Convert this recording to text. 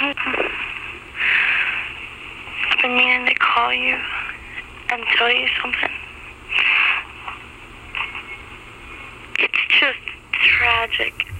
I've been needing to call you and tell you something. It's just tragic.